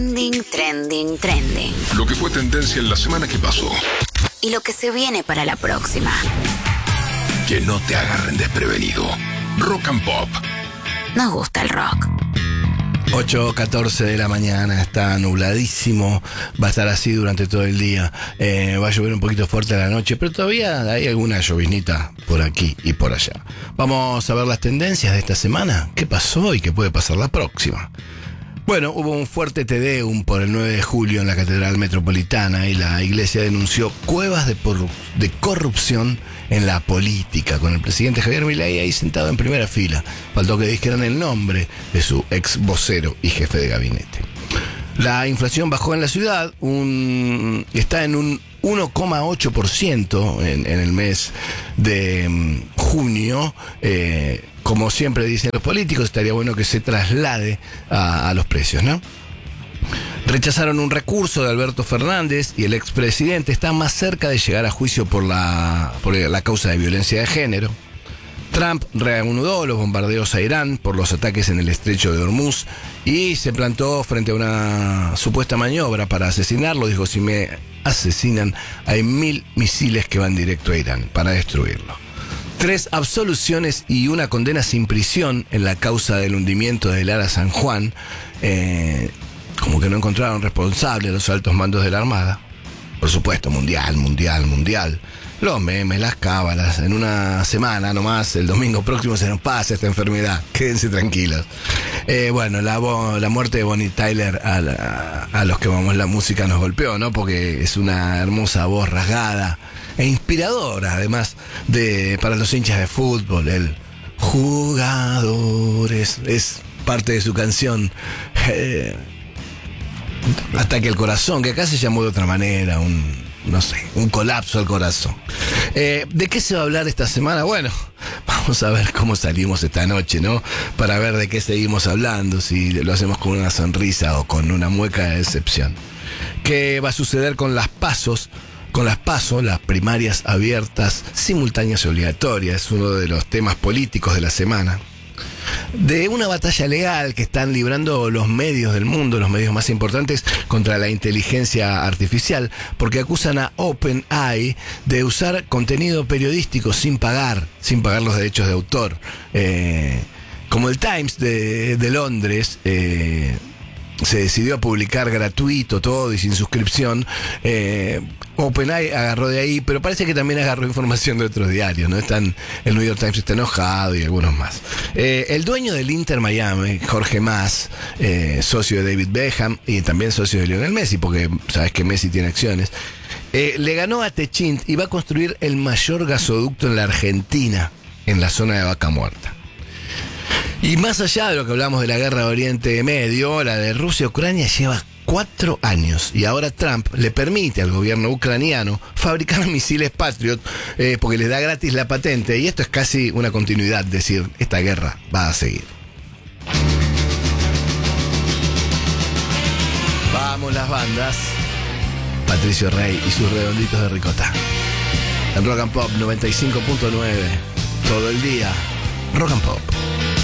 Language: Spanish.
Trending. Lo que fue tendencia en la semana que pasó. Y lo que se viene para la próxima. Que no te agarren desprevenido. Rock and Pop. Nos gusta el rock. 8:14 de la mañana, está nubladísimo, va a estar así durante todo el día, va a llover un poquito fuerte a la noche, pero todavía hay alguna lloviznita por aquí y por allá. Vamos a ver las tendencias de esta semana, qué pasó y qué puede pasar la próxima. Bueno, hubo un fuerte Te Deum por el 9 de julio en la Catedral Metropolitana y la iglesia denunció cuevas de corrupción en la política, con el presidente Javier Milei ahí sentado en primera fila. Faltó que dijeran el nombre de su ex vocero y jefe de gabinete. La inflación bajó en la ciudad, está en un 1,8% en el mes de junio. Como siempre dicen los políticos, estaría bueno que se traslade a los precios, ¿no? Rechazaron un recurso de Alberto Fernández y el expresidente está más cerca de llegar a juicio por la causa de violencia de género. Trump reanudó los bombardeos a Irán por los ataques en el estrecho de Hormuz y se plantó frente a una supuesta maniobra para asesinarlo. Dijo, si me asesinan, hay 1000 misiles que van directo a Irán para destruirlo. 3 absoluciones y una condena sin prisión en la causa del hundimiento del Ara San Juan. Como que no encontraron responsable a los altos mandos de la Armada. Por supuesto, mundial. Los memes, las cábalas. En una semana nomás, el domingo próximo se nos pasa esta enfermedad. Quédense tranquilos. Bueno, la muerte de Bonnie Tyler a los que amamos la música nos golpeó, ¿no? Porque es una hermosa voz rasgada e inspiradora, además, para los hinchas de fútbol. El jugador es parte de su canción. Ataque al corazón, que acá se llamó de otra manera, un colapso al corazón. ¿De qué se va a hablar esta semana? Bueno, vamos a ver cómo salimos esta noche, ¿no? Para ver de qué seguimos hablando, si lo hacemos con una sonrisa o con una mueca de decepción. ¿Qué va a suceder con las PASO, las primarias abiertas, simultáneas y obligatorias? Es uno de los temas políticos de la semana. De una batalla legal que están librando los medios del mundo, los medios más importantes, contra la inteligencia artificial, porque acusan a OpenAI de usar contenido periodístico sin pagar los derechos de autor. Como el Times de Londres se decidió a publicar gratuito todo y sin suscripción. OpenAI agarró de ahí, pero parece que también agarró información de otros diarios, ¿no? El New York Times está enojado y algunos más. El dueño del Inter Miami, Jorge Mas, socio de David Beckham y también socio de Lionel Messi, porque sabes que Messi tiene acciones, le ganó a Techint y va a construir el mayor gasoducto en la Argentina, en la zona de Vaca Muerta. Y más allá de lo que hablamos de la guerra de Oriente Medio, la de Rusia-Ucrania lleva 4 años y ahora Trump le permite al gobierno ucraniano fabricar misiles Patriot porque les da gratis la patente, y esto es casi una continuidad, es decir, esta guerra va a seguir. Vamos las bandas. Patricio Rey y sus redonditos de ricota. En Rock and Pop 95.9, todo el día, Rock and Pop.